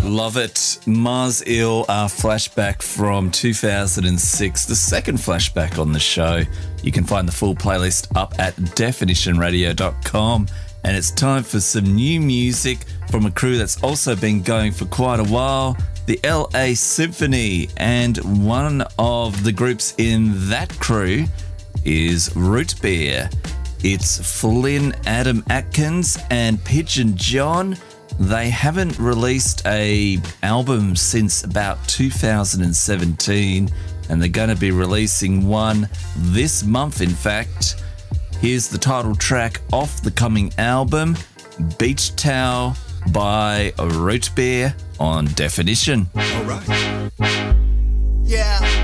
Love it. Mars Ill, our flashback from 2006, the second flashback on the show. You can find the full playlist up at definitionradio.com. And it's time for some new music from a crew that's also been going for quite a while, the LA Symphony. And one of the groups in that crew is Root Beer. It's Flynn Adam Atkins and Pigeon John. They haven't released an album since about 2017, and they're going to be releasing one this month, in fact. Here's the title track off the coming album, Beach Towel by Root Beer on Definition. All right. Yeah.